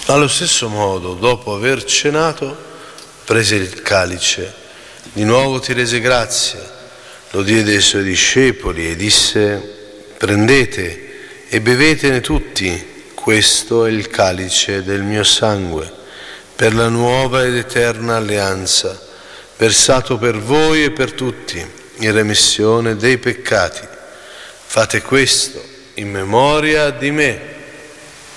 Allo stesso modo, dopo aver cenato, prese il calice, di nuovo ti rese grazie, lo diede ai suoi discepoli e disse: prendete e bevetene tutti, questo è il calice del mio sangue, per la nuova ed eterna alleanza, versato per voi e per tutti, in remissione dei peccati. Fate questo in memoria di me.